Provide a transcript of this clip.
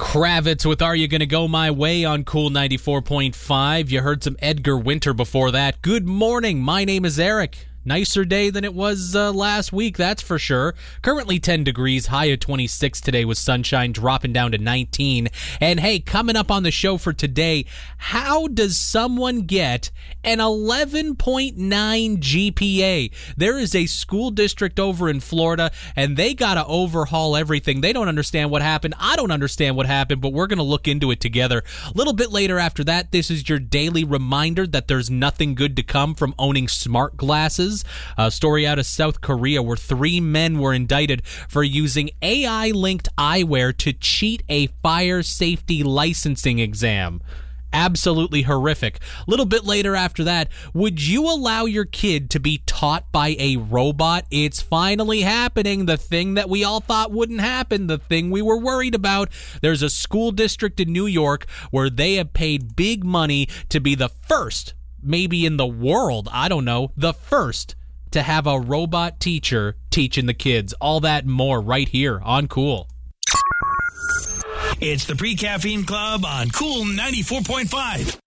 Kravitz with Are You Gonna Go My Way on Cool 94.5. You heard some Edgar Winter before that. Good morning. My name is Eric. Nicer day than it was last week, that's for sure. Currently 10 degrees, high of 26 today with sunshine, dropping down to 19. And hey, coming up on the show for today, how does someone get an 11.9 GPA? There is a school district over in Florida, and they got to overhaul everything. They don't understand what happened. I don't understand what happened, but we're going to look into it together. A little bit later after that, this is your daily reminder that there's nothing good to come from owning smart glasses. A story out of South Korea where 3 men were indicted for using AI-linked eyewear to cheat a fire safety licensing exam. Absolutely horrific. A little bit later after that, would you allow your kid to be taught by a robot? It's finally happening. The thing that we all thought wouldn't happen, the thing we were worried about. There's a school district in New York where they have paid big money to be the first, maybe in the world, I don't know, the first to have a robot teacher teaching the kids. All that and more right here on Cool. It's the Pre-Caffeine Club on Cool 94.5.